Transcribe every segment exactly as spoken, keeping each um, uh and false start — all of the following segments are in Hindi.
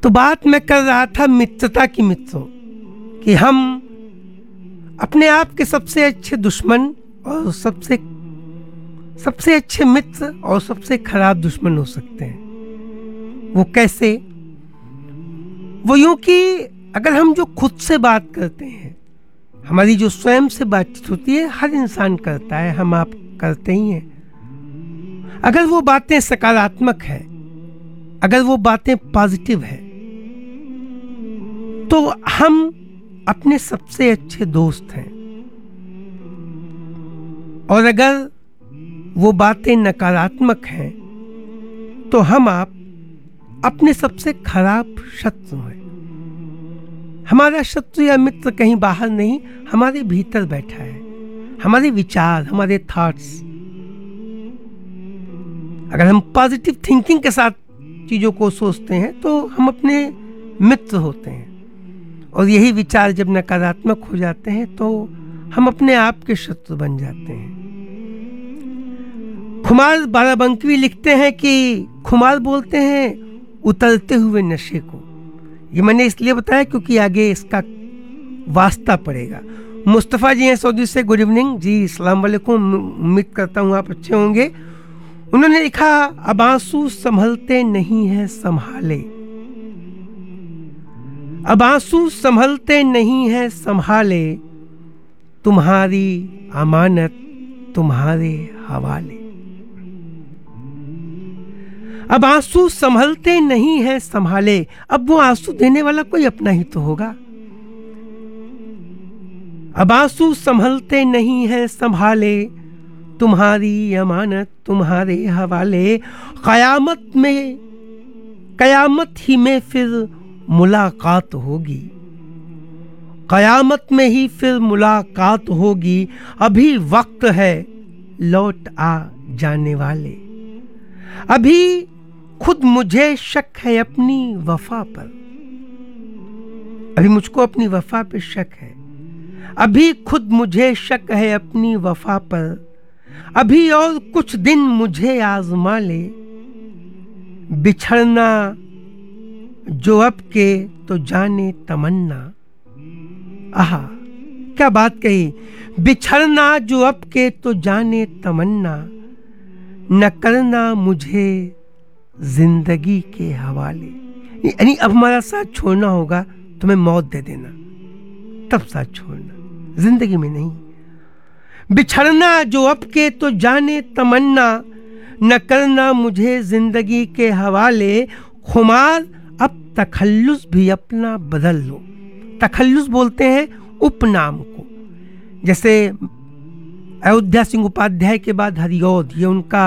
तो बात मैं कर रहा था मित्रता की, मित्रों, कि हम अपने आप के सबसे अच्छे दुश्मन और सबसे सबसे अच्छे मित्र और सबसे खराब दुश्मन हो सकते हैं। वो कैसे? वो यूं कि अगर हम जो खुद से बात करते हैं, हमारी जो स्वयं से बातचीत होती है, हर इंसान करता है, हम आप करते ही हैं। अगर वो बातें सकारात्मक है, अगर वो बातें पॉजिटिव है, तो हम अपने सबसे अच्छे दोस्त हैं। और अगर वो बातें नकारात्मक हैं, तो हम आप अपने सबसे खराब शत्रु हैं। हमारा शत्रु या मित्र कहीं बाहर नहीं, हमारे भीतर बैठा है। हमारे विचार, हमारे थॉट्स। अगर हम पॉजिटिव थिंकिंग के साथ चीजों को सोचते हैं तो हम अपने मित्र होते हैं, और यही विचार जब नकारात्मक हो जाते हैं तो हम अपने आप के शत्रु बन जाते हैं। खुमार बाराबंकी लिखते हैं कि खुमार बोलते हैं उतरते हुए नशे को। ये मैंने इसलिए बताया क्योंकि आगे इसका वास्ता पड़ेगा। मुस्तफ़ा जी हैं सऊदी से, गुड इवनिंग जी, अस्सलाम वालेकुम, उम्मीद करता हूँ आप अच्छे होंगे। उन्होंने लिखा, अब आंसू संभलते नहीं है संभाले, अब आंसू संभलते नहीं है संभाले, तुम्हारी अमानत तुम्हारे हवाले। अब आंसू संभलते नहीं है संभाले, अब वो आंसू देने वाला कोई अपना ही तो होगा। अब आंसू संभलते नहीं है संभाले, तुम्हारी अमानत तुम्हारे हवाले, कयामत में कयामत ही में फिर मुलाकात होगी, कयामत में ही फिर मुलाकात होगी, अभी वक्त है लौट आ जाने वाले। अभी खुद मुझे शक है अपनी वफा पर, अभी मुझको अपनी वफा पर शक है, अभी खुद मुझे शक है अपनी वफा पर, अभी और कुछ दिन मुझे आजमा ले, बिछड़ना जो अब के तो जाने तमन्ना। आहा, क्या बात कही, बिछड़ना जो अब के तो जाने तमन्ना, न करना मुझे जिंदगी के हवाले। यानी अब हमारा साथ छोड़ना होगा तो मैं मौत दे देना, तब साथ छोड़ना, जिंदगी में नहीं। बिछड़ना जो अब के तो जाने तमन्ना, न करना मुझे जिंदगी के हवाले, खुमार अब तखल्लुस भी अपना बदल लो। तखल्लुस बोलते हैं उपनाम को, जैसे अयोध्या सिंह उपाध्याय के बाद हरिऔध, ये उनका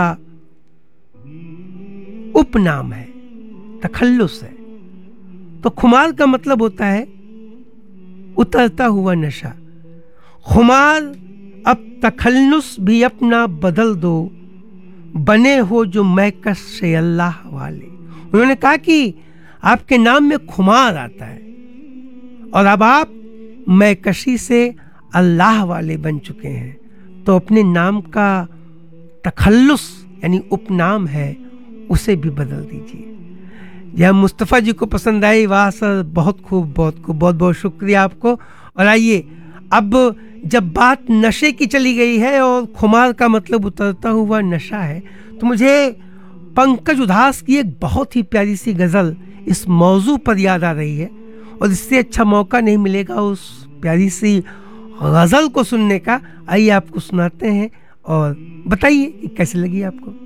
उपनाम है, तखल्लुस है। तो खुमार का मतलब होता है उतरता हुआ नशा। खुमार अब तखल्लुस भी अपना बदल दो, बने हो जो मैकस से अल्लाह वाले। उन्होंने कहा कि आपके नाम में खुमार आता है और अब आप मैकशी से अल्लाह वाले बन चुके हैं, तो अपने नाम का तखल्लुस यानी उपनाम है उसे भी बदल दीजिए। यह मुस्तफ़ा जी को पसंद आई, वाह सर, बहुत खूब, बहुत खूब, बहुत बहुत शुक्रिया आपको। और आइए, अब जब बात नशे की चली गई है और खुमार का मतलब उतरता हुआ नशा है, तो मुझे पंकज उधास की एक बहुत ही प्यारी सी गज़ल इस मौजू पर याद आ रही है, और इससे अच्छा मौका नहीं मिलेगा उस प्यारी सी गज़ल को सुनने का। आइए आपको सुनाते हैं और बताइए कि कैसी लगी आपको।